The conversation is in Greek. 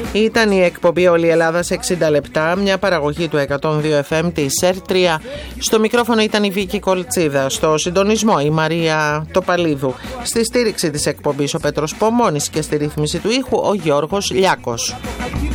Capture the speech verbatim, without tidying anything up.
Ήταν η εκπομπή Όλη η Ελλάδα σε εξήντα λεπτά, μια παραγωγή του εκατόν δύο εφ εμ της ΕΡ τρία. Στο μικρόφωνο ήταν η Βίκη Κολτσίδα, στο συντονισμό η Μαρία Τοπαλίδου, στη στήριξη της εκπομπής ο Πέτρος Πομώνης και στη ρύθμιση του ήχου ο Γιώργος Λιάκος.